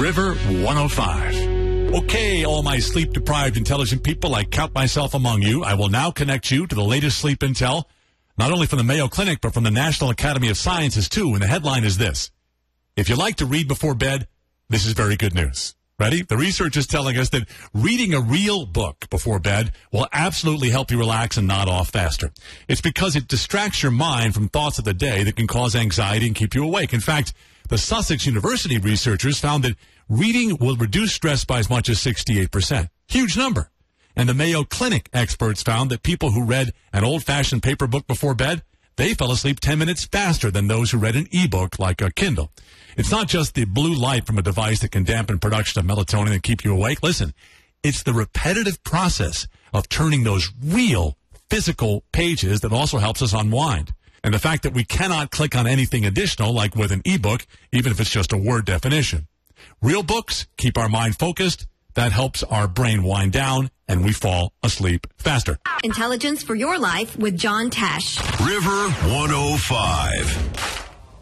River 105. Okay, all my sleep-deprived, intelligent people, I count myself among you. I will now connect you to the latest sleep intel, not only from the Mayo Clinic, but from the National Academy of Sciences, too. And the headline is this. If you like to read before bed, this is very good news. Ready? The research is telling us that reading a real book before bed will absolutely help you relax and nod off faster. It's because it distracts your mind from thoughts of the day that can cause anxiety and keep you awake. In fact, the Sussex University researchers found that reading will reduce stress by as much as 68%. Huge number. And the Mayo Clinic experts found that people who read an old-fashioned paper book before bed, they fell asleep 10 minutes faster than those who read an e-book like a Kindle. It's not just the blue light from a device that can dampen production of melatonin and keep you awake. Listen, it's the repetitive process of turning those real physical pages that also helps us unwind. And the fact that we cannot click on anything additional, like with an e-book, even if it's just a word definition. Real books keep our mind focused. That helps our brain wind down, and we fall asleep faster. Intelligence for your life with John Tesh. River 105.